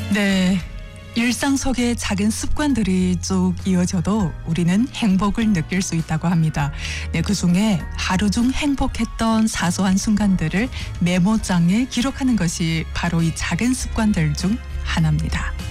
네, 일상 속의 작은 습관들이 쭉 이어져도 우리는 행복을 느낄 수 있다고 합니다. 네, 그중에 하루 중 행복했던 사소한 순간들을 메모장에 기록하는 것이 바로 이 작은 습관들 중 하나입니다.